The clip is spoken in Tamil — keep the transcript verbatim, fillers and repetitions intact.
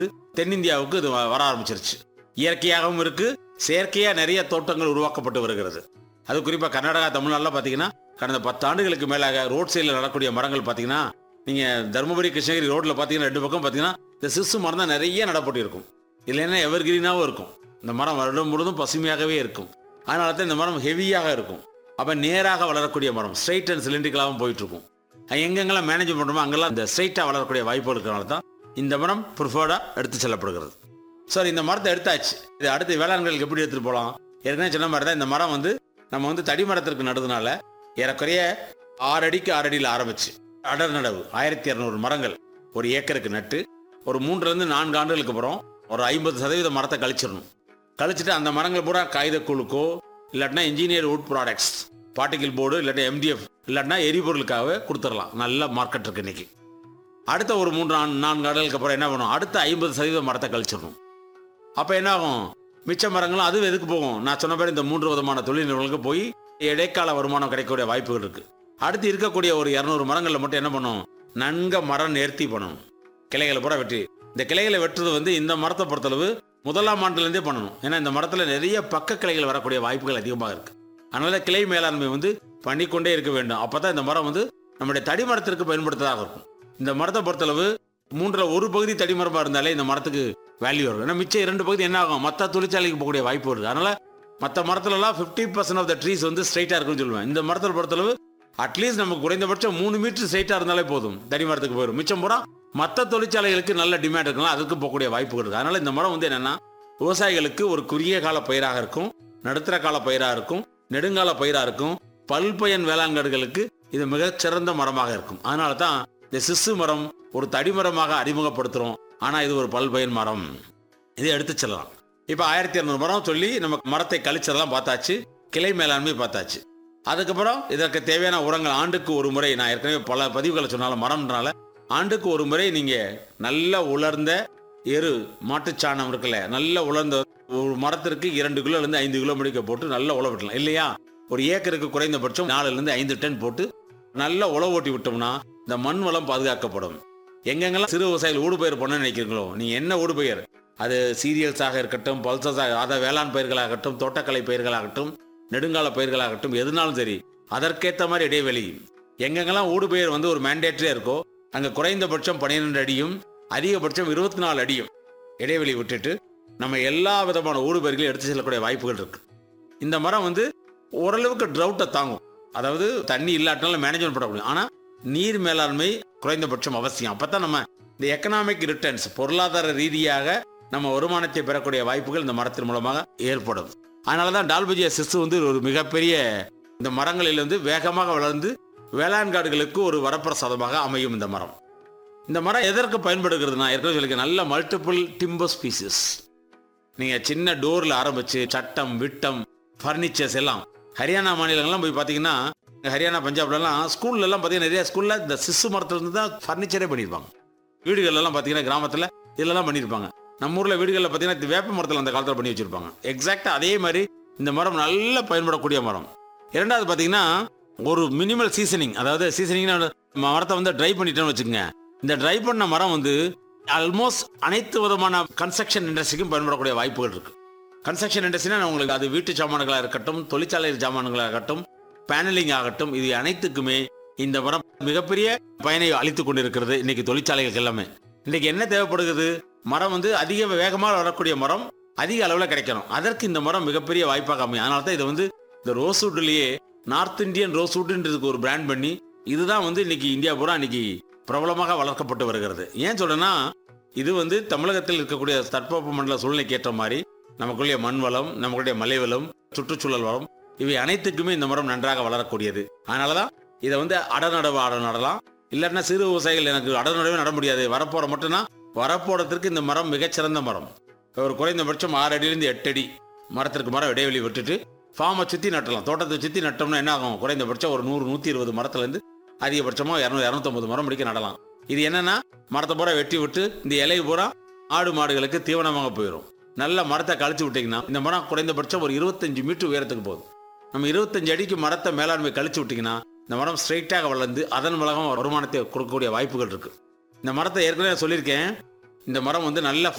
தென்னிந்தியாவுக்கு இது வ- வர ஆரம்பிச்சிருச்சு. இயற்கையாகவும் இருக்கு, செயற்கையாக நிறைய தோட்டங்கள் உருவாக்கப்பட்டு வருகிறது. அது குறிப்பாக கர்நாடகா, தமிழ்நாட்டில் பார்த்தீங்கன்னா கடந்த பத்து ஆண்டுகளுக்கு மேலாக ரோட் சைடில் நடக்கூடிய மரங்கள் பார்த்தீங்கன்னா, நீங்கள் தருமபுரி கிருஷ்ணகிரி ரோட்டில் பார்த்தீங்கன்னா ரெண்டு பக்கம் பார்த்தீங்கன்னா இந்த சிசு மரம் தான் நிறைய நடப்பட்டு இருக்கும். இல்லைன்னா எவர் கிரீனாகவும் இருக்கும். இந்த மரம் வருடம் முழுதும் பசுமையாகவே இருக்கும். அதனால தான் இந்த மரம் ஹெவியாக இருக்கும். அப்போ நேராக வளரக்கூடிய மரம், ஸ்ட்ரைட் அண்ட் சிலிண்ட்ரிக்கலாகவும் போயிட்டு இருக்கும். அது எங்கெங்கெல்லாம் மேனேஜ் பண்ணுறோமோ அங்கெல்லாம் இந்த ஸ்ட்ரைட்டாக வளரக்கூடிய வாய்ப்பு இருக்கிறனால தான் இந்த மரம் ப்ரிஃபர்டாக எடுத்து செல்லப்படுகிறது. சார், இந்த மரத்தை எடுத்தாச்சு. இது அடுத்து வேளாண்களுக்கு எப்படி எடுத்துகிட்டு போகலாம்? ஏற்கனவே சொன்ன மாதிரி தான் இந்த மரம் வந்து நம்ம வந்து தடி மரத்திற்கு நடுறதுனால ஏறக்குறைய ஆறு அடிக்கு ஆறு அடியில் ஆரம்பிச்சு அடர் நடவு ஆயிரத்தி இரநூறு மரங்கள் ஒரு ஏக்கருக்கு நட்டு ஒரு மூன்றுலேருந்து நான்கு ஆண்டுகளுக்கு அப்புறம் ஒரு ஐம்பது சதவீத மரத்தை கழிச்சிடணும். கழிச்சிட்டு அந்த மரங்கள் பூரா காகிதக்கூழுக்கோ இல்லாட்டினா engineer would products, particle board இல்லாட்டி எம்டிஎஃப் இல்லாட்டினா எரிபொருளுக்காகவே கொடுத்துடலாம். நல்ல மார்க்கெட் இருக்கு இன்னைக்கு. அடுத்த ஒரு மூன்று நான்கு நான்கு ஆண்டுகளுக்கு அப்புறம் என்ன பண்ணும்? அடுத்த ஐம்பது சதவீத மரத்தை கழிச்சிடணும். அப்போ என்ன ஆகும்? மிச்ச மரங்களும் அது எதுக்கு போகும்? நான் சொன்ன மாதிரி இந்த மூன்று விதமான தொழில் நிறுவனங்களுக்கு போய் இடைக்கால வருமானம் கிடைக்கக்கூடிய வாய்ப்புகள் இருக்கு. அடுத்து இருக்கக்கூடிய ஒரு இரநூறு மரங்களில் மட்டும் என்ன பண்ணும்? நன்க மரம் நேர்த்தி பண்ணணும். கிளைகளை பூரா வெட்டி, இந்த கிளைகளை வெட்டுறது வந்து இந்த மரத்தை பொறுத்தளவு முதலாம் ஆண்டுலேருந்தே பண்ணணும். ஏன்னா இந்த மரத்தில் நிறைய பக்க கிளைகள் வரக்கூடிய வாய்ப்புகள் அதிகமாக இருக்கு. அதனால கிளை மேலாண்மை வந்து பண்ணிக்கொண்டே இருக்க வேண்டும். அப்போ தான் இந்த மரம் வந்து நம்முடைய தடி மரத்திற்கு பயன்படுத்ததாக இருக்கும். இந்த மரத்தை பொறுத்தளவு மூன்றில் ஒரு பகுதி தடி மரமாக இருந்தாலே இந்த மரத்துக்கு வேல்யூ இருக்கும். ஏன்னா மிச்சம் இரண்டு பகுதி என்ன ஆகும்? மற்ற தொழிற்சாலைக்கு போகக்கூடிய வாய்ப்பு இருக்குது. அதனால மற்ற மரத்துலலாம் fifty percent of the trees வந்து ஸ்ட்ரைட்டாக இருக்குன்னு சொல்லுவேன். இந்த மரத்தை பொறுத்தளவு அட்லீஸ்ட் நமக்கு குறைந்தபட்சம் மூணு மீட்டர் ஸ்ட்ரைட்டாக இருந்தாலே போதும், தடி மரத்துக்கு போயிடும். மிச்சம் பூரா மற்ற தொழிற்சாலைகளுக்கு நல்ல டிமாண்ட் இருக்கலாம், அதுக்கு போகக்கூடிய வாய்ப்புகள் இருக்குது. அதனால இந்த மரம் வந்து என்னென்னா விவசாயிகளுக்கு ஒரு குறுகிய கால பயிராக இருக்கும், நடுத்தர கால பயிராக இருக்கும், நெடுங்கால பயிராக இருக்கும், பல்பயன் வேளாண்களுக்கு இது மிகச்சிறந்த மரமாக இருக்கும். அதனால தான் இந்த சிசு மரம் ஒரு தடிமரமாக அறிமுகப்படுத்துகிறோம். ஆனால் இது ஒரு பல்பயன் மரம், இதை எடுத்து செல்லலாம். இப்போ ஆயிரத்தி இரநூறு மரம் சொல்லி நமக்கு மரத்தை கழிச்சதெல்லாம் பார்த்தாச்சு, கிளை மேலாண்மை பார்த்தாச்சு. அதுக்கப்புறம் இதற்கு தேவையான உரங்கள் ஆண்டுக்கு ஒரு முறை, நான் ஏற்கனவே பல பதிவுகளை சொன்னாலும் மரம்னால ஆண்டுக்கு ஒரு முறை நீங்கள் நல்ல உலர்ந்த எரு மாட்டுச்சாணம் இருக்குல்ல, நல்ல உலர்ந்த ஒரு மரத்திற்கு இரண்டு கிலோலேருந்து ஐந்து கிலோ முடிக்க போட்டு நல்லா உழவு விட்டலாம். இல்லையா ஒரு ஏக்கருக்கு குறைந்தபட்சம் நாலுலேருந்து ஐந்து டன் போட்டு நல்லா உழவு ஓட்டி விட்டோம்னா இந்த மண் வளம் பாதுகாக்கப்படும். எங்கெங்கெல்லாம் சிறு விவசாயிகள் ஊடுபயிர் பண்ண நினைக்கிறீங்களோ, நீங்கள் என்ன ஊடுபயிர், அது சீரியல்ஸாக இருக்கட்டும், பல்சஸாக, அதை வேளாண் பயிர்களாகட்டும், தோட்டக்கலை பயிர்களாகட்டும், நெடுங்கால பயிர்களாகட்டும், எதுனாலும் சரி அதற்கேற்ற மாதிரி இடைவெளி. எங்கெங்கெல்லாம் ஊடுபயிர் வந்து ஒரு மேண்டேட்டரியாக இருக்கோ அங்கே குறைந்தபட்சம் பன்னிரெண்டு அடியும் அதிகபட்சம் இருபத்தி நாலு அடியும் இடைவெளி விட்டுட்டு நம்ம எல்லா விதமான ஊடுபயிர்களையும் எடுத்து செல்லக்கூடிய வாய்ப்புகள் இருக்கு. இந்த மரம் வந்து ஓரளவுக்கு ட்ரவுட்டை தாங்கும். அதாவது தண்ணி இல்லாட்டினாலும் மேனேஜ்மெண்ட் பண்ண முடியும். ஆனால் நீர் மேலாண்மை குறைந்தபட்சம் அவசியம். அப்போ தான் நம்ம இந்த எக்கனாமிக் ரிட்டர்ன்ஸ், பொருளாதார ரீதியாக நம்ம வருமானத்தை பெறக்கூடிய வாய்ப்புகள் இந்த மரத்தின் மூலமாக ஏற்படும். அதனால தான் டால்பஜியா சிசு வந்து ஒரு மிகப்பெரிய இந்த மரங்களில் வந்து வேகமாக வளர்ந்து வேளாண் காடுகளுக்கு ஒரு வரப்பிரசாதமாக அமையும் இந்த மரம். இந்த மரம் எதற்கு பயன்படுகிறதுனா, ஏற்கனவே சொல்லியிருக்கேன், நல்ல மல்டிபிள் டிம்பர் ஸ்பீசிஸ். நீங்கள் சின்ன டோரில் ஆரம்பித்து சட்டம், விட்டம், ஃபர்னிச்சர்ஸ் எல்லாம் ஹரியானா மாநிலங்கள்லாம் போய் பார்த்தீங்கன்னா, ஹரியானா பஞ்சாப்லலாம் ஸ்கூல்லலாம் பார்த்தீங்கன்னா நிறைய ஸ்கூலில் இந்த சிசு மரத்துலேருந்து தான் ஃபர்னிச்சரே பண்ணியிருப்பாங்க. வீடுகளெல்லாம் பார்த்தீங்கன்னா கிராமத்தில் இதெல்லாம் பண்ணியிருப்பாங்க. நம்ம ஊரில் வீடுகளில் பார்த்தீங்கன்னா இந்த வேப்ப மரத்தில் அந்த காலத்தில் பண்ணி வச்சுருப்பாங்க. எக்ஸாக்டாக அதே மாதிரி இந்த மரம் நல்ல பயன்படக்கூடிய மரம். இரண்டாவது பார்த்தீங்கன்னா ஒரு மினிமல் சீசனிங், அதாவது சீசனிங்னா மரத்தை வந்து ட்ரை பண்ணிட்டோம்னு வச்சுக்கோங்க. இந்த ட்ரை பண்ண மரம் வந்து ஆல்மோஸ்ட் அனைத்து விதமான கன்ஸ்ட்ரக்ஷன் இண்டஸ்ட்ரிக்கும் பயன்படக்கூடிய வாய்ப்புகள் இருக்குது. கன்ஸ்ட்ரக்ஷன் இண்டஸ்ட்ரினா உங்களுக்கு அது வீட்டு சாமான்களாக இருக்கட்டும், தொழிற்சாலை சாமான்களாக இருக்கட்டும், பேனலிங் ஆகட்டும், இது அனைத்துக்குமே இந்த மரம் மிகப்பெரிய பயனை அளித்து கொண்டிருக்கிறது. இன்னைக்கு தொழிற்சாலைகளுக்கு எல்லாமே இன்னைக்கு என்ன தேவைப்படுகிறது? மரம் வந்து அதிக வேகமாக வளரக்கூடிய மரம் அதிக அளவில் கிடைக்கணும். அதற்கு இந்த மரம் மிகப்பெரிய வாய்ப்பாக அமையும். அதனால தான் இதை வந்து இந்த ரோஸ்வுட்லேயே நார்த் இந்தியன் ரோஸ்வுட்ன்றதுக்கு ஒரு பிராண்ட் பண்ணி இதுதான் வந்து இன்னைக்கு இந்தியா பூரா இன்னைக்கு பிரபலமாக வளர்க்கப்பட்டு வருகிறது. ஏன் சொல்றேன்னா, இது வந்து தமிழகத்தில் இருக்கக்கூடிய தட்பவெப்ப மண்டல சூழ்நிலைக்கு ஏற்ற மாதிரி நமக்குள்ளே மண் வளம், நமக்குடைய மலை வளம், சுற்றுச்சூழல் வளம், இவை அனைத்துக்குமே இந்த மரம் நன்றாக வளரக்கூடியது. அதனால தான் இதை வந்து அடநடவு அட நடலாம். இல்லைன்னா சிறு விவசாயிகள் எனக்கு அடநடவே நட முடியாது, வரப்போற மட்டும்னா வரப்போறதுக்கு இந்த மரம் மிகச்சிறந்த மரம். ஒரு குறைந்தபட்சம் ஆறு அடியிலிருந்து எட்டு அடி மரத்திற்கு மரம் இடைவெளி விட்டுட்டு ஃபார்மை சுற்றி நட்டலாம். தோட்டத்தை சுற்றி நட்டோம்னா என்ன ஆகும்? குறைந்தபட்சம் ஒரு நூறு நூற்றி இருபது மரத்துலேருந்து அதிகபட்சமாக இரநூறு இரநூத்தம்பது மரம் முடிக்க நடலாம். இது என்னன்னா மரத்தை பூரா வெட்டி விட்டு இந்த இலை பூரா ஆடு மாடுகளுக்கு தீவனமாக போயிடும். நல்ல மரத்தை கழிச்சு விட்டிங்கன்னா இந்த மரம் குறைந்தபட்சம் ஒரு இருபத்தஞ்சு மீட்டர் உயரத்துக்கு போகுது. நம்ம இருபத்தஞ்சு அடிக்கு மரத்தை மேலாண்மை கழிச்சு விட்டிங்கன்னா இந்த மரம் ஸ்ட்ரைட்டாக வளர்ந்து அதன் மூலமாக வருமானத்தை கொடுக்கக்கூடிய வாய்ப்புகள் இருக்குது. இந்த மரத்தை ஏற்கனவே சொல்லியிருக்கேன், இந்த மரம் வந்து நல்ல